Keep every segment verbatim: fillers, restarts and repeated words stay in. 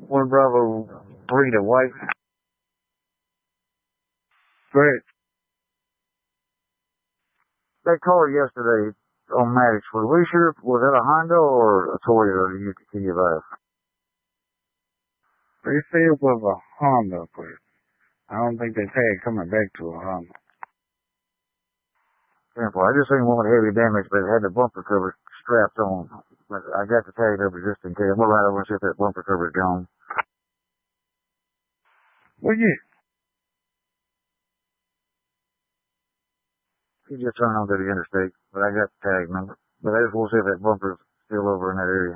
One Bravo, three to white. Great. That car yesterday on Maddox, were we sure, was that a Honda or a Toyota? You can you advise? They say it was a Honda, but I don't think they tag coming back to a Honda. Simple. I just seen one with heavy damage, but it had the bumper cover strapped on. But I got the tag over just in case. I'm gonna ride over and see if that bumper cover's gone. Well, yeah. You just turn onto the interstate, but I got the tag number. But I just want to see if that bumper's still over in that area.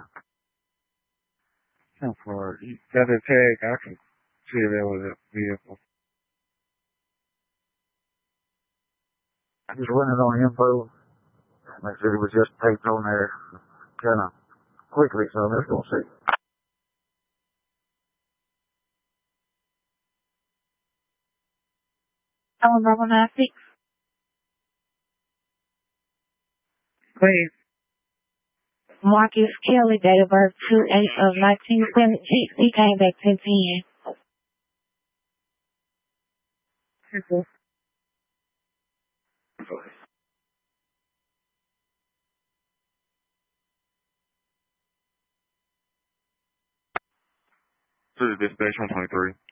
For you got the tag, I can see if that was a vehicle. I just running on info. Make sure it was just taped on there kind of quickly, so I'm just going to see. Oh, Bravo nine six. Please. Marcus Kelly, date of birth two eight of nineteen seventy-six. He came back ten ten. People. This is dispatch one twenty-three.